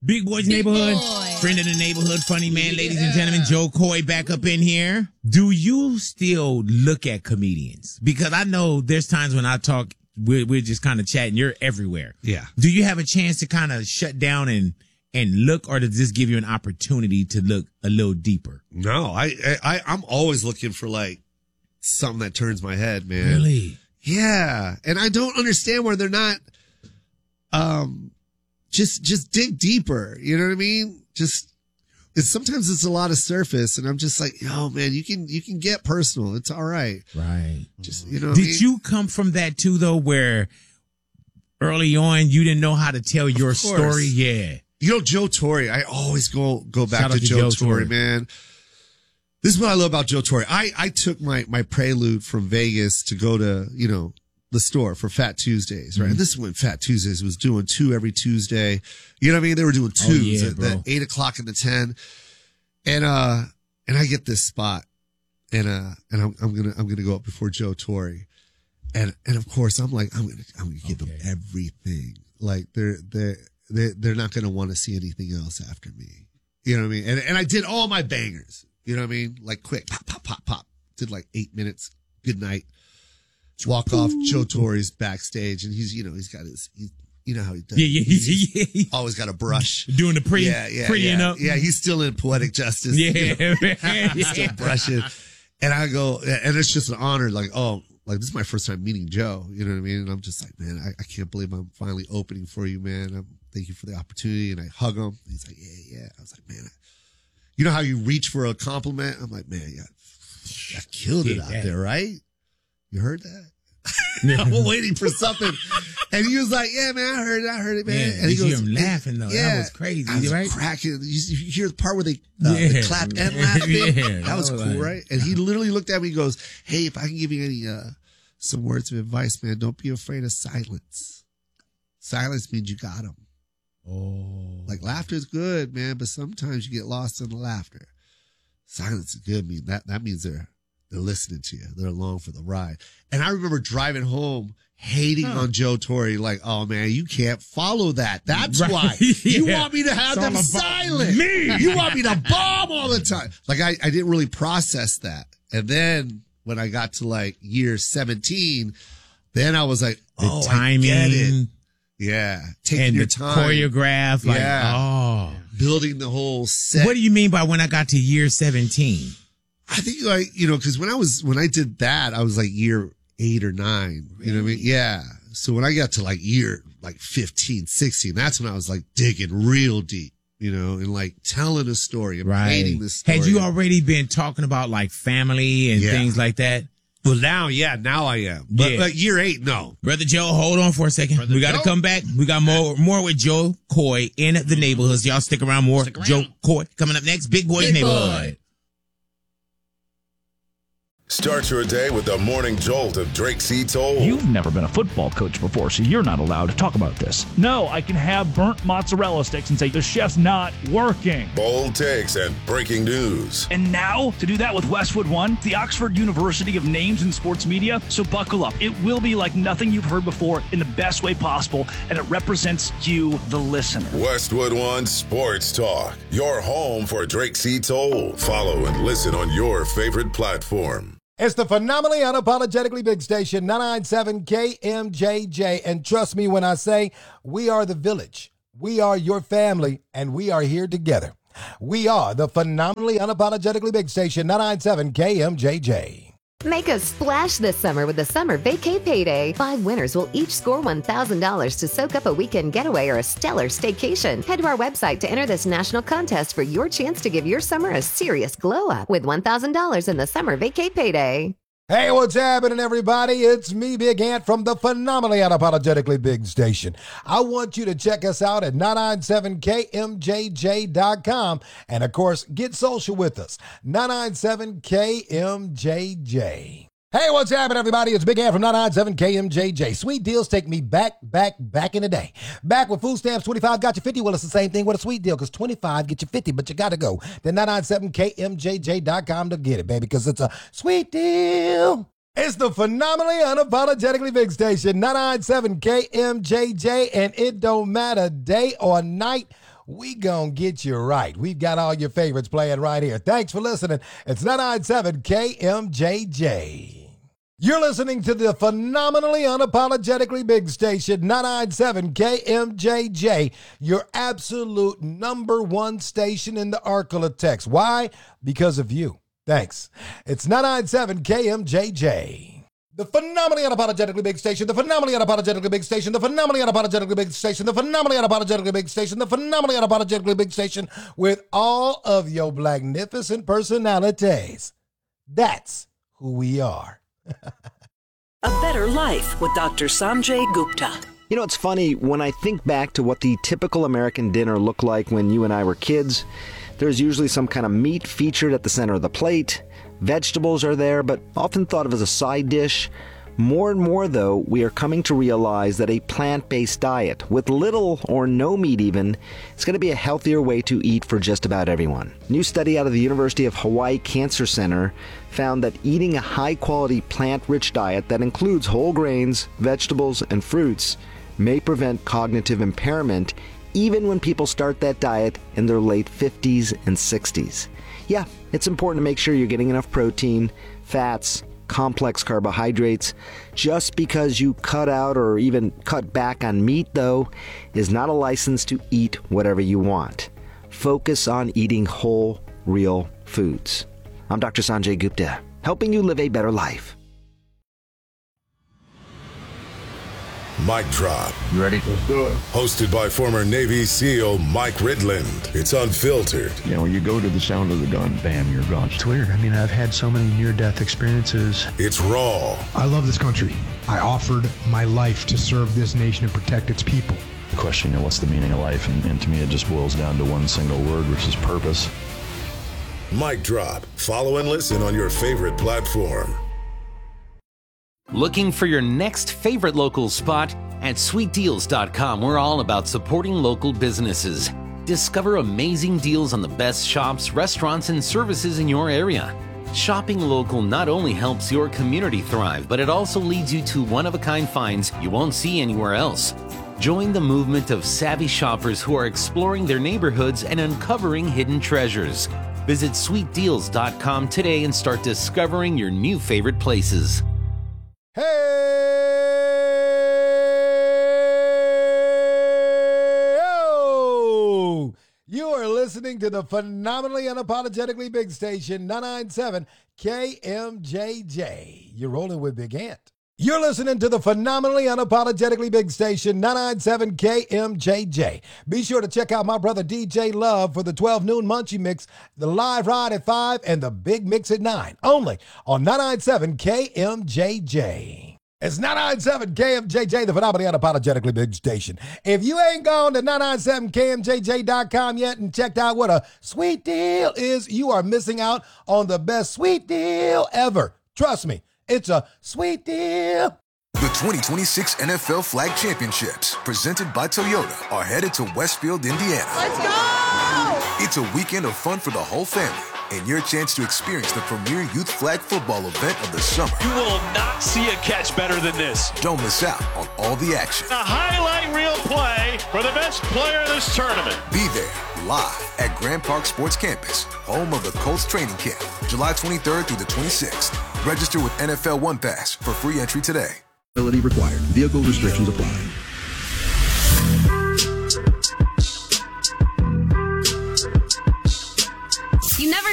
Big Boys Neighborhood, friend of the neighborhood, funny man, ladies and gentlemen, Joe Coy back up in here. Do you still look at comedians? Because I know there's times when I talk, we're just kind of chatting. You're everywhere. Yeah. Do you have a chance to kind of shut down and look, or does this give you an opportunity to look a little deeper? No, I'm always looking for like something that turns my head, man. Really? Yeah. And I don't understand why they're not, just dig deeper. You know what I mean? Sometimes it's a lot of surface, and I'm just like, yo, man, you can get personal. It's all right. Right. Just, you know. Did you come from that too, though, where early on you didn't know how to tell your story? Yeah. You know, Joe Torre, I always go back Shout out to Joe Torre, Torre, man. This is what I love about Joe Torre. I took my prelude from Vegas to go to, you know, the store for Fat Tuesdays, right? Mm-hmm. And this is when Fat Tuesdays was doing 2 every Tuesday. You know what I mean? They were doing 2s at the 8 o'clock and the 10. And I get this spot and I'm going to go up before Joe Torre. And of course I'm like, I'm going to give them everything. Like they're not going to want to see anything else after me. You know what I mean? And I did all my bangers, you know what I mean? Like quick, pop, pop, pop, pop. Did like 8 minutes. Good night. Walk off. Joe Torre's backstage, and he's got his, you know how he does. Yeah. Always got a brush. Doing the prettying up. Yeah, he's still in poetic justice. Yeah. You know? He's still brushing. And I go, and it's just an honor, like this is my first time meeting Joe. You know what I mean? And I'm just like, man, I can't believe I'm finally opening for you, man. Thank you for the opportunity. And I hug him. And he's like, yeah. I was like, man, you know how you reach for a compliment? I'm like, man, I killed it out there, right? You heard that? I'm waiting for something. And he was like, yeah, man, I heard it, man. Yeah, and he goes, hear him laughing, though. Yeah, that was crazy, I was right? cracking. You hear the part where they clap and laugh? That was cool, right? And he literally looked at me and goes, hey, if I can give you any some words of advice, man, don't be afraid of silence. Silence means you got them. Oh. Like, laughter is good, man, but sometimes you get lost in the laughter. Silence is good. That means they're listening to you. They're along for the ride. And I remember driving home hating on Joe Torre, like, oh man, you can't follow that. That's why you want me to have them silent. Me. You want me to bomb all the time. Like I didn't really process that. And then when I got to like year 17, then I was like, the timing. I get it. Yeah. Taking your time. Choreograph. Like, building the whole set. What do you mean by when I got to year 17? I think like, cause when I did that, I was like year 8 or 9, you know what I mean? Yeah. So when I got to like year like 15, 16, that's when I was like digging real deep, and like telling a story and painting the story. Had you already been talking about like family and things like that? Well, now I am. But like year 8, no. Brother Joe, hold on for a second. We got to come back. We got more with Joe Coy in the neighborhoods. Y'all stick around. More Joe Coy coming up next. Big Boys Neighborhood. Start your day with the morning jolt of Drake C. Toll. You've never been a football coach before, so you're not allowed to talk about this. No, I can have burnt mozzarella sticks and say, the chef's not working. Bold takes and breaking news. And now, to do that with Westwood One, the Oxford University of names in sports media. So buckle up. It will be like nothing you've heard before in the best way possible, and it represents you, the listener. Westwood One Sports Talk. Your home for Drake C. Toll. Follow and listen on your favorite platform. It's the phenomenally unapologetically big station, 997 KMJJ. And trust me when I say we are the village. We are your family, and we are here together. We are the phenomenally unapologetically big station, 997 KMJJ. Make a splash this summer with the Summer Vacay Payday. 5 winners will each score $1,000 to soak up a weekend getaway or a stellar staycation. Head to our website to enter this national contest for your chance to give your summer a serious glow up with $1,000 in the Summer Vacay Payday. Hey, what's happening, everybody? It's me, Big Ant, from the phenomenally unapologetically big station. I want you to check us out at 997KMJJ.com. And, of course, get social with us, 997KMJJ. Hey, what's happening, everybody? It's Big Ant from 997KMJJ. Sweet deals take me back in the day. Back with food stamps, 25 got you 50. Well, it's the same thing with a sweet deal, because 25 get you 50, but you got to go to 997KMJJ.com to get it, baby, because it's a sweet deal. It's the phenomenally unapologetically big station, 997KMJJ, and it don't matter day or night. we gonna get you right. We've got all your favorites playing right here. Thanks for listening. It's 997 KMJJ. You're listening to the phenomenally unapologetically big station, 997 KMJJ, your absolute number one station in the Arklatex. Why? Because of you. Thanks. It's 997 KMJJ. The phenomenally unapologetically big station, the phenomenally unapologetically big station, the phenomenally unapologetically big station, the phenomenally unapologetically big station, the phenomenally unapologetically big station with all of your magnificent personalities. That's who we are. A Better Life with Dr. Sanjay Gupta. You know, it's funny, when I think back to what the typical American dinner looked like when you and I were kids, there's usually some kind of meat featured at the center of the plate. Vegetables are there, but often thought of as a side dish. More and more, though, we are coming to realize that a plant-based diet, with little or no meat even, is going to be a healthier way to eat for just about everyone. A new study out of the University of Hawaii Cancer Center found that eating a high-quality plant-rich diet that includes whole grains, vegetables, and fruits may prevent cognitive impairment even when people start that diet in their late 50s and 60s. Yeah, it's important to make sure you're getting enough protein, fats, complex carbohydrates. Just because you cut out or even cut back on meat, though, is not a license to eat whatever you want. Focus on eating whole, real foods. I'm Dr. Sanjay Gupta, helping you live a better life. Mic Drop. You ready? Let's do it. Hosted by former Navy SEAL Mike Ridland. It's unfiltered. You know, you go to the sound of the gun, bam, you're gone. It's weird. I mean, I've had so many near-death experiences. It's raw. I love this country. I offered my life to serve this nation and protect its people. The question, you know, what's the meaning of life? And to me, it just boils down to one single word, which is purpose. Mic Drop. Follow and listen on your favorite platform. Looking for your next favorite local spot? At sweetdeals.com, we're all about supporting local businesses. Discover amazing deals on the best shops, restaurants, and services in your area. Shopping local not only helps your community thrive, but it also leads you to one-of-a-kind finds you won't see anywhere else. Join the movement of savvy shoppers who are exploring their neighborhoods and uncovering hidden treasures. Visit sweetdeals.com today and start discovering your new favorite places. Hey-oh! You are listening to the phenomenally unapologetically big station, 997 KMJJ. You're rolling with Big Ant. You're listening to the phenomenally unapologetically big station, 997 KMJJ. Be sure to check out my brother DJ Love for the 12 noon Munchie Mix, the live ride at 5, and the big mix at 9. Only on 997 KMJJ. It's 997 KMJJ, the phenomenally unapologetically big station. If you ain't gone to 997KMJJ.com yet and checked out what a sweet deal is, you are missing out on the best sweet deal ever. Trust me. It's a sweet deal. The 2026 NFL Flag Championships, presented by Toyota, are headed to Westfield, Indiana. Let's go! It's a weekend of fun for the whole family and your chance to experience the premier youth flag football event of the summer. You will not see a catch better than this. Don't miss out on all the action. A highlight reel play for the best player of this tournament. Be there live at Grand Park Sports Campus, home of the Colts training camp, July 23rd through the 26th. Register with NFL One Pass for free entry today. Ability required. Vehicle restrictions apply.